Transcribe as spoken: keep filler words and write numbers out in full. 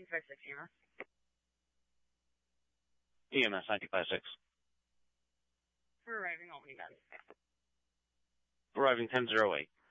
two five six E M S. E M S nine two five six. For arriving Albany, Mass. Arriving ten zero eight.